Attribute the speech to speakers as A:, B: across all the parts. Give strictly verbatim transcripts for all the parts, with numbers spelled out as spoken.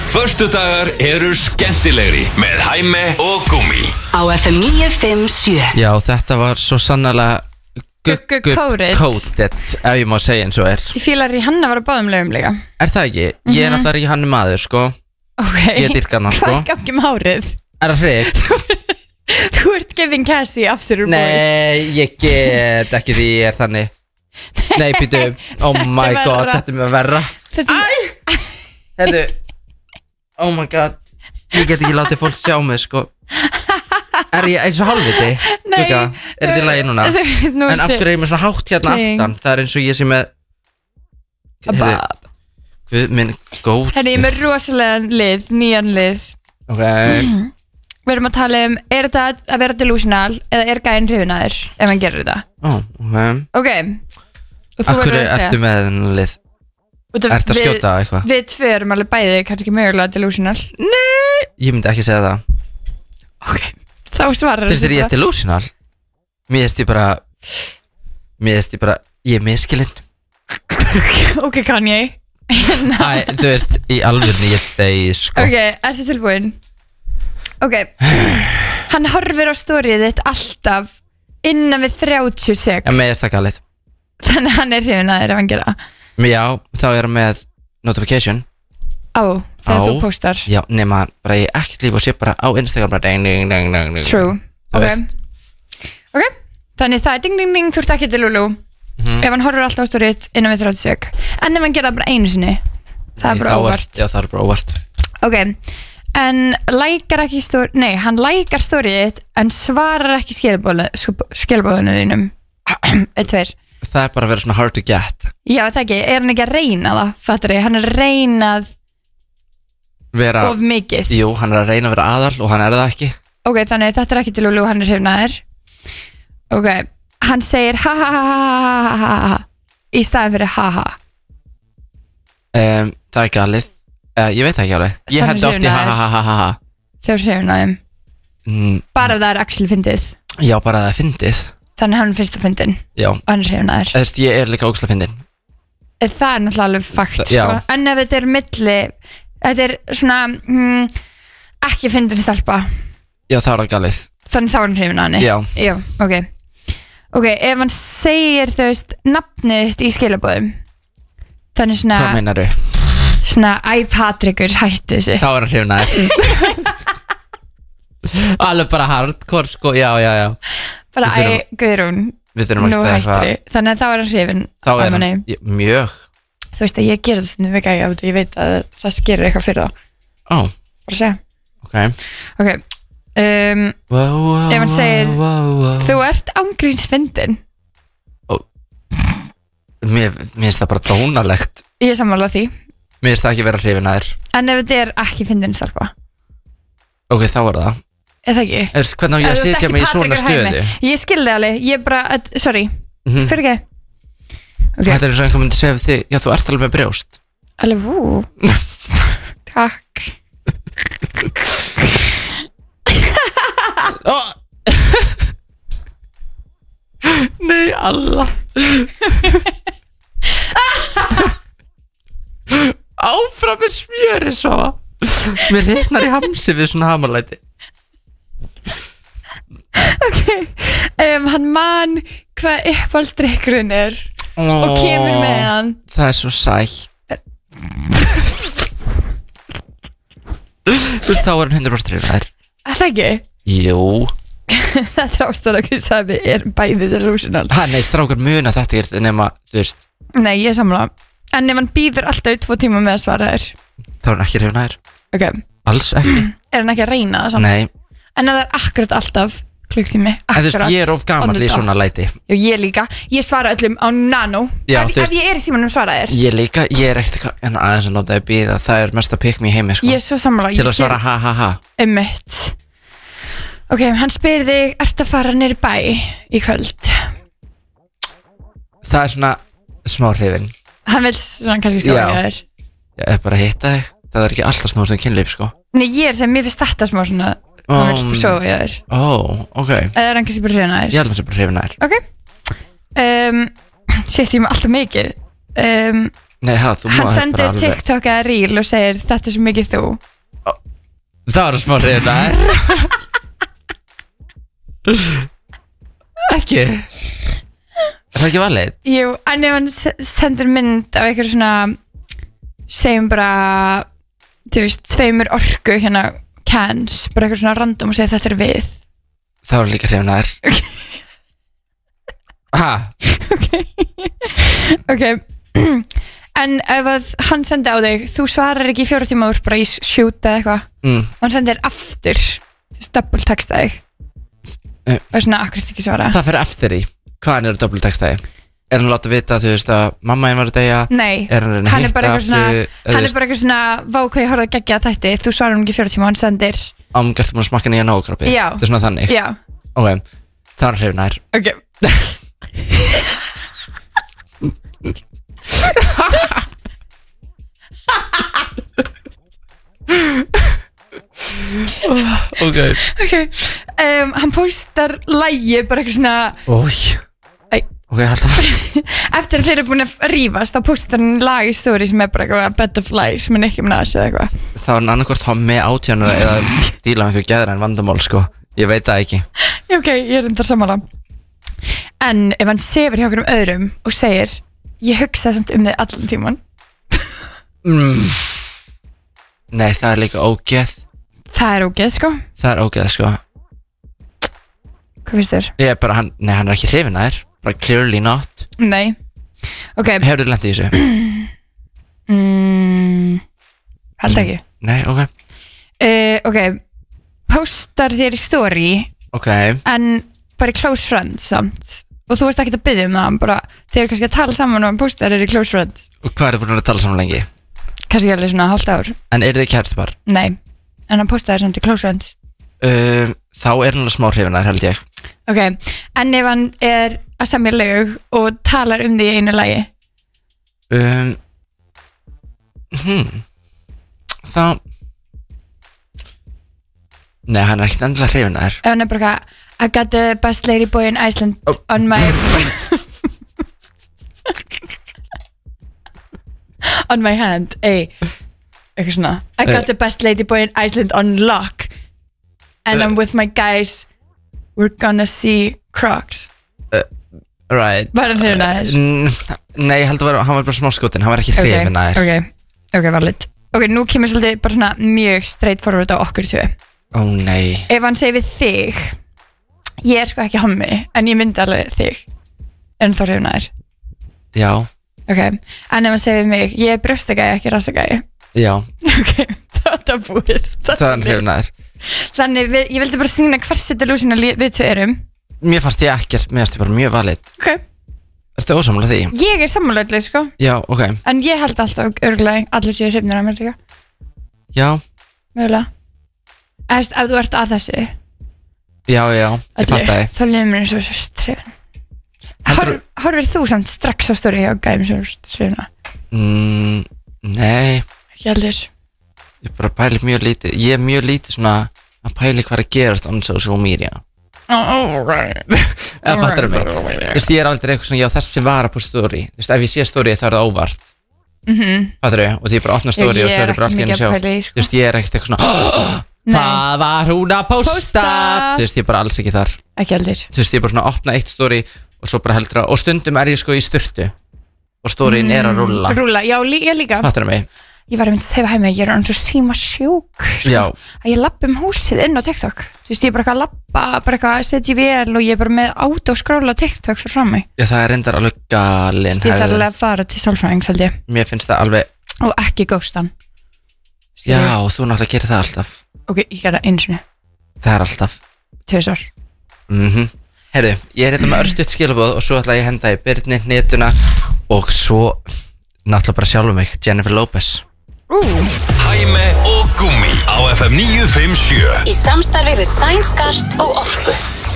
A: Föstudagar eru skemmtilegri með Hæmi og Gúmi
B: Á F M níu fimm sjö.
C: Já, þetta var svo sannarlega Guggu-kóded, ef ég má segja eins og er.
D: Ég fílar í Hanna var að báðum lögum líka.
C: Er það ekki? Mm-hmm. Ég er náttúrulega í Hannu maður, sko.
D: Ok.
C: Ég dyrka hana, sko.
D: Hvað er gangi með hárið?
C: Er það hreigt?
D: Þú ert giving Cassie after your boys.
C: Nei, ég get ekki því ég er þannig. Nei, býtu, oh my god, þetta er mjög verra. Æ! Þetta, oh my god, ég get ekki látið fólk sjá mig, sko. Er ég eins og hálfviti?
D: Nei.
C: Líka, er þetta í lagi núna?
D: Nú
C: En aftur er ég með svona hátt hérna
D: Sting.
C: aftan. Það er eins og ég sé með Heyrðu, Guð minn góð.
D: Henni, ég er með rosalega lið, nýjan lið.
C: Ok.
D: Við erum að tala um, er þetta að vera delusional eða er gæinn hrifinaður ef hann gerir þetta?
C: Ó, ok.
D: Ok.
C: Af hverju ertu með þennan lið? Ertu að skjóta eitthvað?
D: Við tvö erum alveg bæði kannski mögulega delusional.
C: Nei, ég myndi ekki segja það.
D: Ok. Þá svarar
C: Finnst þér ég delusional? Mér finnst ég bara Mér finnst ég bara Ég er miskilinn.
D: Ok, kann ég.
C: Æ, þú veist, í alvörni ég degi, sko.
D: Ok, ertu tilbúin? Ok. Hann horfir á storyið þitt alltaf innan við þrjátíu sek.
C: Já, mér er það galið.
D: Þannig hann er hrifinaður ef hann gera.
C: Já, þá er hann með notification.
D: Á, þegar þú postar.
C: Já, nema bara ég ekkert líf og sé bara á Instagram bara ding, ding, ding, ding, ding.
D: True.
C: Þú
D: Ok.
C: veist.
D: Ok, þannig það er ding ding ding, þú ert ekki delulu.
C: Mhm.
D: Ef hann horfir alltaf á storyið innan við þrjátíu sek. En ef hann gera það bara einu sinni. Það er
C: Nei,
D: bara
C: þá
D: óvart.
C: Já, það er bara óvart.
D: Ok, en lækar ekki story, nei, hann lækar storyið en svarar ekki skilabóðinu þínum. Eitt, tveir.
C: Það er bara að vera svona hard to get.
D: Já, það ekki, er hann ekki að reyna það, fattur ég, hann er reynað
C: Vera
D: of mikið.
C: Jú, hann er að reyna að vera aðal og hann er það ekki.
D: Ok, þannig þetta er ekki til Lulu, hann er hrifnaður. Ok, hann segir ha ha ha ha ha ha ha ha í staðin fyrir ha ha.
C: um, Það er galið. uh, Ég veit það ekki alveg. Ég
D: Þannig
C: hendi oft í ha
D: hrifnaður.
C: ha ha ha ha.
D: Þegar hrifnaðum.
C: mm,
D: Bara það er actually fyndið.
C: Já, bara það er fyndið.
D: Þannig hann finnst það fyndin
C: Já.
D: og hann er hrifnaður.
C: Þú veist, ég er líka ógeðslega fyndin.
D: Það er náttúrulega alveg fakt,
C: Það- já.
D: sko. En ef þetta er milli, þetta er svona mm, ekki fyndin stelpa,
C: Já, það er það galið.
D: þannig þá er hann hrifin að henni.
C: Já.
D: Já, ok. Ok, ef hann segir, þú veist, nafnið þitt í skilabóðum, þannig svona
C: Hvað meinar þau?
D: svona, æ Patrikur, hætti þessu.
C: Þá er hann hrifnaður. Alveg bara hardcore, sko. Já, já, já.
D: Bara,
C: Við þurfum-
D: æ, Guðrún,
C: Við þurfum
D: nú
C: ekki að
D: hættir þið. Þannig að þá er hann hrifin
C: Þá
D: af
C: er hann
D: henni.
C: ég- Mjög.
D: Þú veist að ég ger þetta svona vika ég, ég veit að það skerir eitthvað fyrir það.
C: Ó,
D: Bara að segja.
C: ok.
D: Ok, um,
C: wow, wow,
D: ef hann segir,
C: wow, wow.
D: þú ert ángríns fyndin.
C: Mér mér finnst það bara dónalegt.
D: Ég er sammála því.
C: Mér finnst það ekki vera hrifnaður.
D: En ef þetta er ekki fyndin stelpa,
C: Ok, þá er það.
D: er það ekki?
C: Þú veist, hvernig á ég að
D: Ef þú ert
C: sitja
D: ekki
C: mig í svona
D: Patrekur Hæmi.
C: stöðu?
D: Ég skilði alveg, ég bara, uh, sorry,
C: Mhm.
D: fyrir ekki. Ok,
C: Þetta er eins og einhver myndi segja við þig, já, þú ert alveg með brjóst.
D: alveg, vú. Takk.
C: Oh. Nei, Allah. Áfram með smjöri svo. Mér hitnar í hamsi við svona hamarlæti.
D: Ok, um, hann man hvað uppáhaldsdrykkurinn er og kemur með hann.
C: Það er svo sætt. Þú veist, þá er hann hundrað prósent hrifnaður.
D: Er það ekki?
C: Jú.
D: Það er ástæðan okkur sem við erum bæði delusional.
C: Ha, nei, strákar muna þetta er nema, þú veist,
D: Nei, ég er sammála. En ef hann býður alltaf í tvo tíma með að svara þér.
C: þá er hann ekki hrifnaður.
D: Ok,
C: Alls ekki.
D: er hann ekki að reyna það samt?
C: Nei,
D: En ef það er akkurat alltaf klukksími,
C: en þú veist,
D: akkurat
C: ég er of
D: on
C: gamall
D: the
C: í
D: dot.
C: svona læti.
D: Já, ég líka, ég svara öllum á nano.
C: Já,
D: ef,
C: þú veist-
D: ef ég er í símanum svara þér.
C: Ég líka, ég er ekkert eitthvað, en aðeins að láta þið býða, það er mest að pick me í heimi, sko.
D: Ég er svo sammála.
C: Til að svara ha ha ha.
D: Einmitt. Ok, hann spyr þig, ert að fara nýr bæ í kvöld?
C: Það er svona smá hrifin.
D: Hann vil svona kannski svara
C: Já.
D: þér.
C: Ég er bara að hitta þig. Það er ekki alltaf snúast um kynlíf, sko.
D: Nei, ég er sem, mér finnst þetta smá svona, hann vil
C: Um,
D: svo við þér.
C: Ó, ok.
D: Eða er hann kannski bara hrifna
C: Ég
D: þér?
C: held að það sé bara hrifin þær.
D: Ok. Um, Shit, ég með alltaf mikið. Um,
C: Nei, ha, þú
D: Hann sendir TikTok eða reel og segir þetta er svo mikið þú
C: Það var smá reyðar Ekki Er það ekki valið?
D: Jú, en ef hann sendir mynd af eitthvað svona segjum bara þú veist, tveimur orku hérna cans, bara eitthvað svona random og segir þetta er við
C: Það var líka hrifnaðir Ha?
D: Ok Ok En ef að hann sendi á þig þú svarar ekki í fjóra tíma úr bara í shoot eða eitthvað
C: mm.
D: og hann sendir aftur þú veist, double texta þig
C: uh.
D: og svona akkurist ekki svara
C: Það fyrir eftir í Hvaðan eru double textaði? Er hann að láta vita þú veist að mamma einn var að deyja?
D: Nei,
C: er hann,
D: hann er bara eitthvað svona hann er bara eitthvað svona vá hvað ég horfði að gegja þætti þú svarar hann ekki í fjóra tíma og hann sendir
C: Ám, gertu búin að smakka nýja nógkrabbi?
D: Já
C: Það er svona þannig?
D: Já
C: Ok, það var hrifnaðir
D: Ok
C: Ok
D: Ok um, Hann postar lægi bara eitthvað svona
C: Ói
D: Æ.
C: Ok, halda maður
D: Eftir að þeir eru búin að rífast þá postar hann lag í story sem er bara eitthvað Bed of Lies með Nicki Minaj eða eitthvað
C: Það var annarkvort Tommy átjánur eða díla með einhver geðra en vandamál sko Ég veit það ekki
D: Ok, ég er undar sammála En ef hann sefur hjá okkur um öðrum og segir ég hugsaði samt um þig allan tíman
C: mm. Nei, það er líka ógeð
D: Það er ógeð sko
C: Það er ógeð sko
D: Hvað finnst þér?
C: Ég er bara, hann, nei hann er ekki hrifin að þér Bara clearly not
D: Nei Ok
C: Hefur þú lent í þessu?
D: mm, Held ekki
C: Nei, ok
D: uh, Ok Postar þér í story
C: Ok
D: En bara í close friends samt Og þú veist ekki að byggja um það bara, þeir eru kannski að tala saman og postar þér í close friends
C: Og hvað er það búin að tala saman lengi?
D: Kannski alveg svona hálft ár
C: En eru þið kærtu par?
D: Nei En hann postar þér samt í close friends
C: um, Þá er hann alveg smá hrifin að þér held ég
D: Ok En ef hann er að semja lög og talar um því í einu lagi
C: um, hmm. Þá Nei, hann er ekkert endilega hrifin að þér
D: Ef hann er bara eitthvað I got the best lady boy in Iceland oh. on my on my hand Ey Eitthvað svona I got the best lady boy in Iceland on lock And uh, I'm with my guys We're gonna see Crocs
C: uh, Right
D: Var hann hrifin að þér?
C: Nei, ég held að hann var bara smáskotin Hann var ekki hrifin að þér
D: Ok, ok, valid Ok, nú kemur svolítið bara svona mjög straight forward á okkur tvö
C: Ó oh, nei
D: Ef hann segir við þig Ég er sko ekki hommi En ég myndi alveg þig En þá hrifin að þér
C: Já
D: Ok, en ef hann segir við mig Ég er brjóstagæði, ekki rassagæði
C: Já
D: Ok, það er búið
C: Það er hrifin að þér
D: Þannig, við, ég vildi bara sína hversu delusional við tvö erum
C: Mér fannst ég ekkert, mér fannst ég bara mjög valid
D: Ok
C: Ertu ósammála því?
D: Ég er sammálaðlega, sko
C: Já, ok
D: En ég held alltaf örgulega Allir séu hrifnir að mér líka
C: Já
D: Mögulega Eða, ef þú ert að þessu
C: Já, já, ég fatt það
D: Þá liður mér eins og svo hrifin Hor, Horfir þú samt strax á stóri hjá gæðum sem hrifina?
C: mm, Nei
D: Ekki allir
C: Ég bara pæli mjög lítið Ég er mjög lítið svona að pæli hvað er að gerast on social media
D: Oh, right
C: Eða fattar það mig Þú veist, ég er aldrei eitthvað svona Já, þessi var að på story Þú veist, ef ég sé story þá er það óvart
D: Mhm.
C: Fattar þau? Og því ég bara opna story og svo er ég bara allt í henni sjá Þú veist, ég er ekkert eitthvað svona Það var hún að posta Þú veist, ég er bara alls ekki þar
D: Ekki allir
C: Þú veist, ég er bara svona að opna eitt story og svo bara heldur að Og stundum er ég sko í sturtu og storyin er að rúlla
D: Rúlla, já, lí, ég líka
C: Fattar þau mig?
D: Ég var að mynda að segja heima Ég er hann svo síma sjúk sko,
C: Já
D: Að ég lappa um húsið inn á TikTok Þú veist, ég er bara eitthvað að lappa Bara eitthvað að setja í vél og ég er bara með auto skróla TikTok fyrir fram mig
C: Já, það er reyndar alveg galinn
D: Ég þarf alveg að fara til sálfræðings held ég
C: Mér finnst það alveg
D: Og ekki ghostan
C: Já, og þú náttúrulega gerir það alltaf
D: Ok, ég gera einu sinni
C: Það er alltaf
D: Tvisvar
C: Mhm Herðu, ég er þetta með örstutt skilabóð og svo ætla ég að henda í Byrni, netuna og svo náttúrulega bara sjálfum mig, Jennifer Lopez
D: uh.
A: Hæme og Gummi á F M níu fimm sjö
B: Í samstarfi við Sænskart og Orku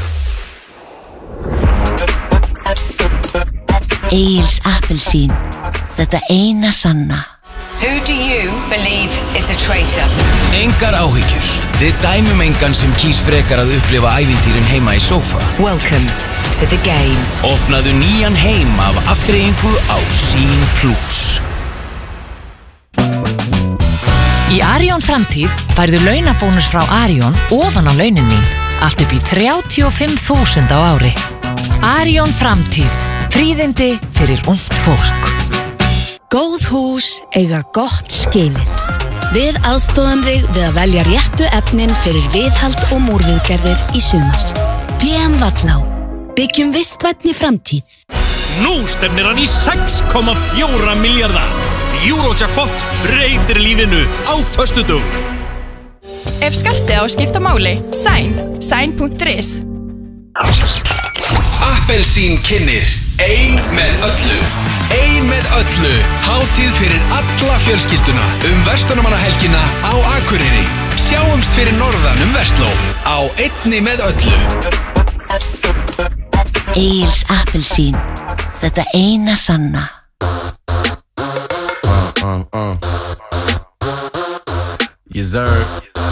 E: Egils appelsín Þetta eina sanna
B: Who do you believe is a traitor?
F: Engar áhyggjur. Við dæmum engan sem kýs frekar að upplifa ævintýrin heima í sófa.
B: Welcome to the game.
F: Opnaðu nýjan heim af afþreyingu á Sýn Plus.
G: Í Arion framtíð færðu launabónus frá Arion ofan á launin þín, allt upp í þrjátíu og fimm þúsund á ári. Arion framtíð, fríðindi fyrir ungt fólk.
E: Góð hús eiga gott skilið. Við aðstoðum þig við að velja réttu efnin fyrir viðhald og múrviðgerðir í sumar. B M Vallá, byggjum vistvænni framtíð.
H: Nú stefnir hann í sex komma fjóra milljarða. Eurojackpot breytir lífinu á föstudögum.
D: Ef skartið á að skipta máli, Sæn, sæn punktur is.
A: Appelsín kynnir Ein með öllu. Ein með öllu. Hátíð fyrir alla fjölskylduna um verslunarmannahelgina á Akureyri. Sjáumst fyrir norðan um Versló á einni með öllu.
E: Egils appelsín, þetta eina sanna.
I: Uh, uh. Yes, sir.